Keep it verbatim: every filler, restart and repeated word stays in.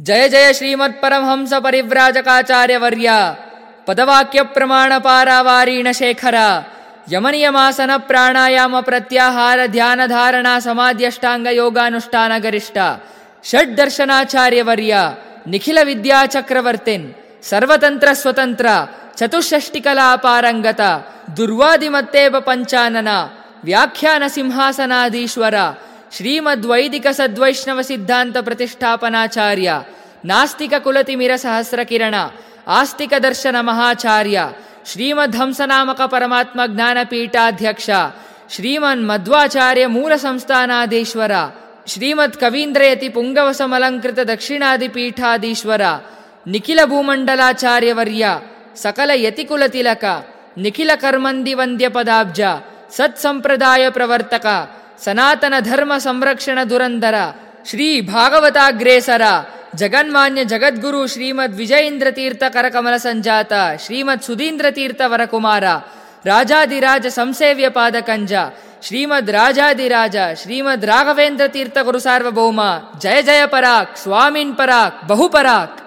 ಜಯ ಜಯ ಶ್ರೀಮತ್ ಪರಮಹಂಸ ಪರಿವ್ರಾಜಕಾಚಾರ್ಯ ವರ್ಯ ಪದವಾಕ್ಯ ಪ್ರಮಾಣ ಪಾರಾವಾರೀಣ ಶೇಖರ ಯಮನಿಯಮಾಸನ ಪ್ರಾಣಾಯಾಮ ಪ್ರತ್ಯಾಹಾರ ಧ್ಯಾನ ಧಾರಣಾ ಸಮಾಧ್ಯಷ್ಟಾಂಗ ಯೋಗಾನುಷ್ಠಾನ ಗರಿಷ್ಠ ಷಡ್ ದರ್ಶನಾಚಾರ್ಯ ವರ್ಯ ನಿಖಿಲ ವಿದ್ಯಾ ಚಕ್ರವರ್ತಿನ್ ಸರ್ವತಂತ್ರ ಸ್ವತಂತ್ರ ಚತುಷ್ಷಷ್ಟಿ ಕಲಾ ಪಾರಂಗತ ದುರ್ವಾದಿಮತ್ತೇಬ ಪಂಚಾನನ ವ್ಯಾಖ್ಯಾನ ಸಿಂಹಾಸನಾಧೀಶ್ವರ ಶ್ರೀಮದ್ವೈದಿಕ ಸದ್ವೈಷ್ಣವ ಸಿದ್ಧಾಂತ ಪ್ರತಿಷ್ಠಾಪನಾಚಾರ್ಯ ನಾಸ್ತಿಕ ಕುಲತಿಮಿರ ಸಹಸ್ರ ಕಿರಣ ಆಸ್ತಿಕ ದರ್ಶನ ಮಹಾಚಾರ್ಯ ಶ್ರೀಮದ್ ಹಂಸನಾಮಕ ಪರಮಾತ್ಮ ಜ್ಞಾನಪೀಠಾಧ್ಯಕ್ಷ ಶ್ರೀಮನ್ ಮಧ್ವಾಚಾರ್ಯ ಮೂಲ ಸಂಸ್ಥಾನಾಧೀಶ್ವರ ಶ್ರೀಮದ್ ಕವೀಂದ್ರಯತಿ ಪುಂಗವಸಮಲಂಕೃತ ದಕ್ಷಿಣಾದಿಪೀಠಾಧೀಶ್ವರ ನಿಖಿಲ ಭೂಮಂಡಲಾಚಾರ್ಯವರ್ಯ ಸಕಲ ಯತಿಕುಲ ತಿಲಕ ನಿಖಿಲ ಕರ್ಮಂದಿ ವಂದ್ಯ ಪದಾಬ್ಜ ಸತ್ಸಂಪ್ರದಾಯ ಪ್ರವರ್ತಕ ಸನಾತನ ಧರ್ಮ ಸಂರಕ್ಷಣ ದುರಂದರ ಶ್ರೀ ಭಾಗವತಾಗ್ರೇಸರ ಜಗನ್ಮಾನ್ಯ ಜಗದ್ಗುರು ಶ್ರೀಮದ್ ವಿಜಯೇಂದ್ರ ತೀರ್ಥ ಕರಕಮಲ ಸಂಜಾತ ಶ್ರೀಮದ್ ಸುಧೀಂದ್ರ ತೀರ್ಥ ವರಕುಮಾರ ರಾಜಾದಿರಾಜ ಸಂಸೇವ್ಯ ಪಾದಕಂಜ ಶ್ರೀಮದ್ ರಾಜಾದಿರಾಜ ಶ್ರೀಮದ್ ರಾಘವೇಂದ್ರ ತೀರ್ಥ ಗುರು ಸಾರ್ವಭೌಮ ಜಯ ಜಯ ಪರಾಕ್ ಸ್ವಾಮಿನ್ ಪರಾಕ್ ಬಹುಪರಾಕ್.